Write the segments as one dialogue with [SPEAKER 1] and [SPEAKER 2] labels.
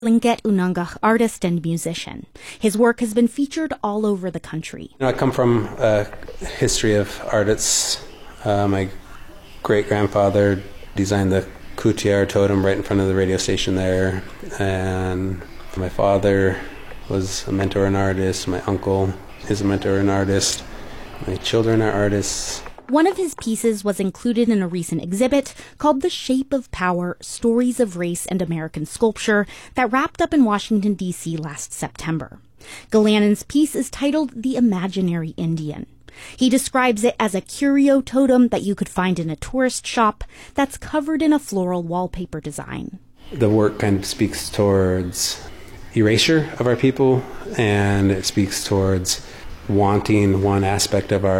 [SPEAKER 1] Tlingit Unangach, artist and musician. His work has been featured all over the country.
[SPEAKER 2] I come from a history of artists. My great-grandfather designed the Kutiar totem right in front of the radio station there. And my father was a mentor and artist. My uncle is a mentor and artist. My children are artists.
[SPEAKER 1] One of his pieces was included in a recent exhibit called The Shape of Power, Stories of Race and American Sculpture that wrapped up in Washington, D.C. last September. Galanan's piece is titled The Imaginary Indian. He describes it as a curio totem that you could find in a tourist shop that's covered in a floral wallpaper design.
[SPEAKER 2] The work kind of speaks towards erasure of our people, and it speaks towards wanting one aspect of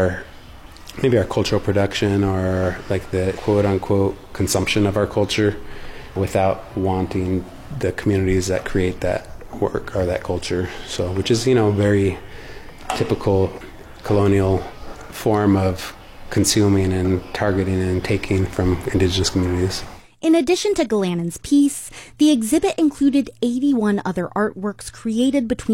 [SPEAKER 2] maybe our cultural production or like the quote-unquote consumption of our culture without wanting the communities that create that work or that culture. So, which is, very typical colonial form of consuming and targeting and taking from indigenous communities.
[SPEAKER 1] In addition to Galanan's piece, the exhibit included 81 other artworks created between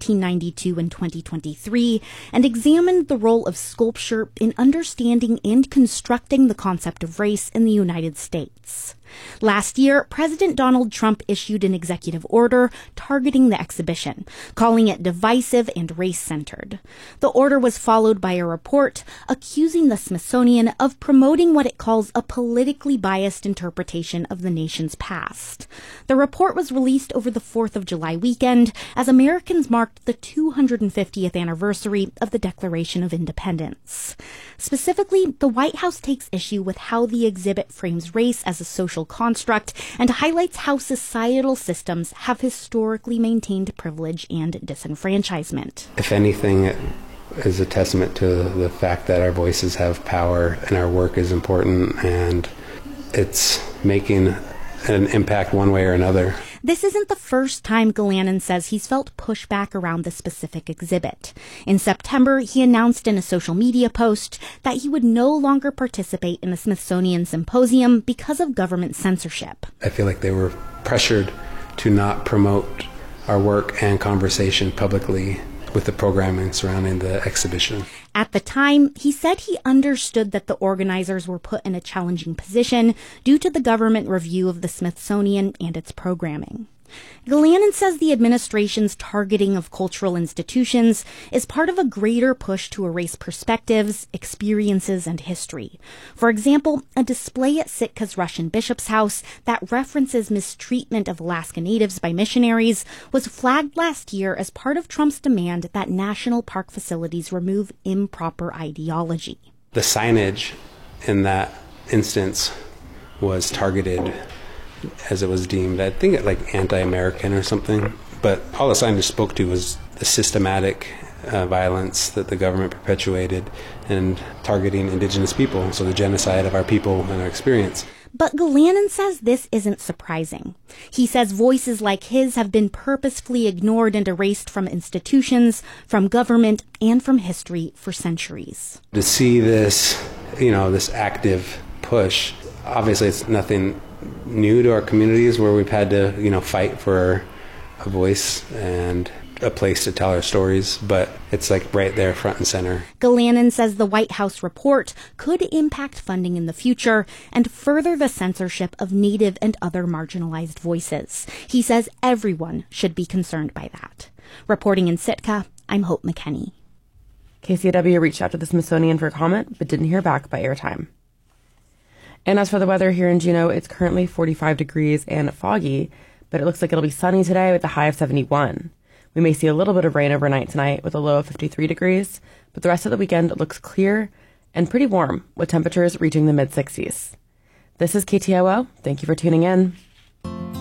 [SPEAKER 1] 1792 and 2023 and examined the role of sculpture in understanding and constructing the concept of race in the United States. Last year, President Donald Trump issued an executive order targeting the exhibition, calling it divisive and race-centered. The order was followed by a report accusing the Smithsonian of promoting what it calls a politically biased interpretation of the nation's past. The report was released over the 4th of July weekend as Americans marked the 250th anniversary of the Declaration of Independence. Specifically, the White House takes issue with how the exhibit frames race as a social construct and highlights how societal systems have historically maintained privilege and disenfranchisement.
[SPEAKER 2] If anything, it is a testament to the fact that our voices have power and our work is important, and it's making an impact one way or another.
[SPEAKER 1] This isn't the first time Galanan says he's felt pushback around the specific exhibit. In September, he announced in a social media post that he would no longer participate in the Smithsonian Symposium because of government censorship.
[SPEAKER 2] I feel like they were pressured to not promote our work and conversation publicly with the programming surrounding the exhibition.
[SPEAKER 1] At the time, he said he understood that the organizers were put in a challenging position due to the government review of the Smithsonian and its programming. Galanan says the administration's targeting of cultural institutions is part of a greater push to erase perspectives, experiences, and history. For example, a display at Sitka's Russian bishop's house that references mistreatment of Alaska Natives by missionaries was flagged last year as part of Trump's demand that national park facilities remove improper ideology.
[SPEAKER 2] The signage in that instance was targeted as it was deemed, I think, like anti-American or something. But all the signage spoke to was the systematic violence that the government perpetuated and targeting indigenous people, so the genocide of our people and our experience.
[SPEAKER 1] But Galanan says this isn't surprising. He says voices like his have been purposefully ignored and erased from institutions, from government, and from history for centuries.
[SPEAKER 2] To see this, this active push, obviously it's nothing new to our communities where we've had to, fight for a voice and a place to tell our stories, but it's like right there front and center.
[SPEAKER 1] Galanan says the White House report could impact funding in the future and further the censorship of Native and other marginalized voices. He says everyone should be concerned by that. Reporting in Sitka, I'm Hope McKenney.
[SPEAKER 3] KCAW reached out to the Smithsonian for comment, but didn't hear back by airtime. And as for the weather here in Juneau, it's currently 45 degrees and foggy, but it looks like it'll be sunny today with a high of 71. We may see a little bit of rain overnight tonight with a low of 53 degrees, but the rest of the weekend it looks clear and pretty warm with temperatures reaching the mid-60s. This is KTOO. Thank you for tuning in.